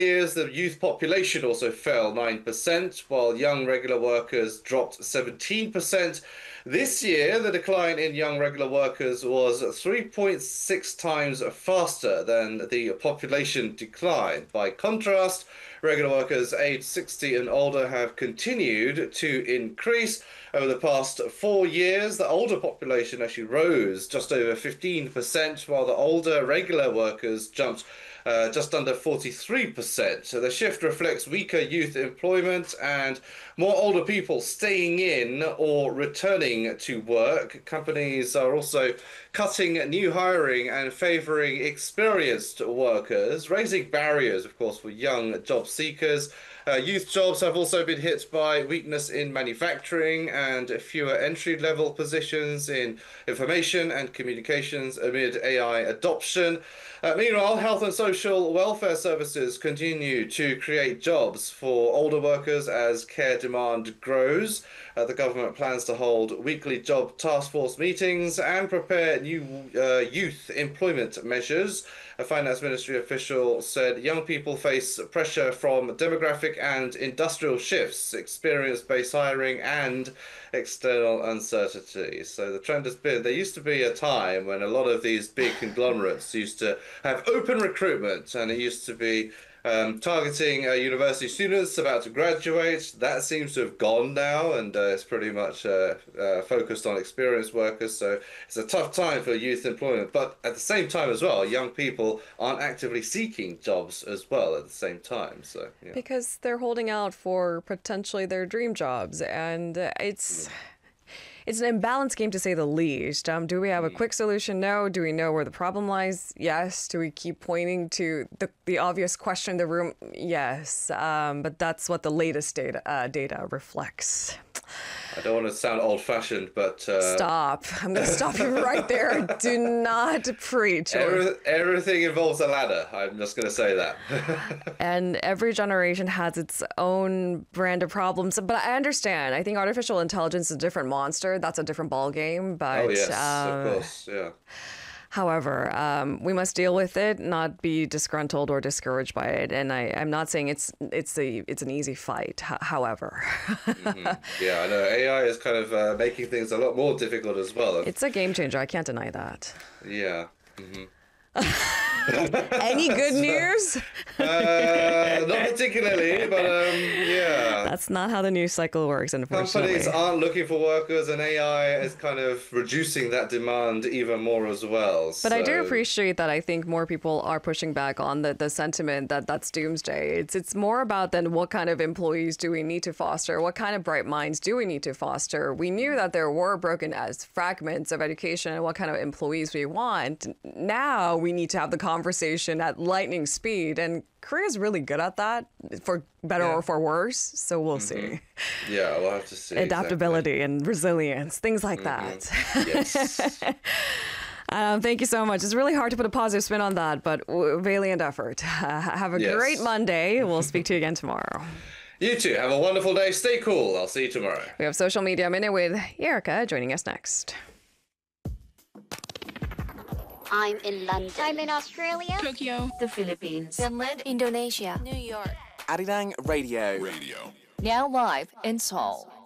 years, the youth population also fell 9%, while young regular workers dropped 17%. This year, the decline in young regular workers was 3.6 times faster than the population decline. By contrast, regular workers aged 60 and older have continued to increase. Over the past 4 years, the older population actually rose just over 15%, while the older regular workers jumped just under 43%. So the shift reflects weaker youth employment and more older people staying in or returning to work. Companies are also cutting new hiring and favoring experienced workers, raising barriers, of course, for young job seekers. Youth jobs have also been hit by weakness in manufacturing and fewer entry-level positions in information and communications amid AI adoption. Meanwhile, health and social welfare services continue to create jobs for older workers as care demand grows. The government plans to hold weekly job task force meetings and prepare new youth employment measures. A finance ministry official said young people face pressure from demographic and industrial shifts, experience-based hiring, and external uncertainty. So the trend has been, there used to be a time when a lot of these big conglomerates used to have open recruitment, and it used to be targeting university students about to graduate. That seems to have gone now, and it's pretty much focused on experienced workers. So it's a tough time for youth employment. But at the same time as well, young people aren't actively seeking jobs as well at the same time. So yeah. Because they're holding out for potentially their dream jobs, and it's an imbalanced game to say the least. Do we have a quick solution? No. Do we know where the problem lies? Yes. Do we keep pointing to the obvious question in the room? Yes. But that's what the latest data reflects. I don't want to sound old-fashioned, but stop. I'm going to stop you right there. Do not preach. Everything involves a ladder. I'm just going to say that. And every generation has its own brand of problems. But I understand. I think artificial intelligence is a different monster. That's a different ballgame. But, oh, yes, of course, yeah. However, we must deal with it, not be disgruntled or discouraged by it. And I'm not saying it's an easy fight. However, yeah, I know AI is kind of making things a lot more difficult as well. It's a game changer. I can't deny that. Yeah. Any good news? Not particularly, but yeah. That's not how the news cycle works, unfortunately. Companies aren't looking for workers, and AI is kind of reducing that demand even more as well. But I do appreciate that. I think more people are pushing back on the sentiment that's doomsday. It's more about then what kind of employees do we need to foster? What kind of bright minds do we need to foster? We knew that there were broken as fragments of education and what kind of employees we want. Now we need to have the conversation at lightning speed, and Korea's really good at that, for better or for worse. So we'll see. Yeah, we'll have to see. Adaptability and resilience, things like that. Yes. Thank you so much. It's really hard to put a positive spin on that, but valiant effort. Have a great Monday. We'll speak to you again tomorrow. You too. Have a wonderful day. Stay cool. I'll see you tomorrow. We have Social Media Minute with Erica joining us next. I'm in London. I'm in Australia. Tokyo. The Philippines. Finland. Indonesia. New York. Arirang Radio. Now live in Seoul.